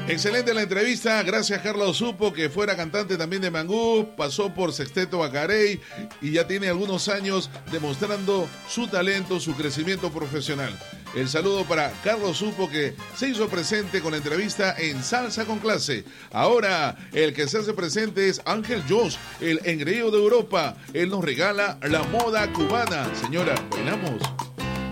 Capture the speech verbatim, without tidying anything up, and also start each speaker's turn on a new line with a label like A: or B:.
A: Excelente la entrevista, gracias Carlos Supo, que fuera cantante también de Mangú, pasó por Sexteto Bacarey y ya tiene algunos años demostrando su talento, su crecimiento profesional. El saludo para Carlos Supo, que se hizo presente con la entrevista en Salsa con Clase. Ahora, el que se hace presente es Ángel Josh, el engreído de Europa. Él nos regala la moda cubana. Señora, bailamos.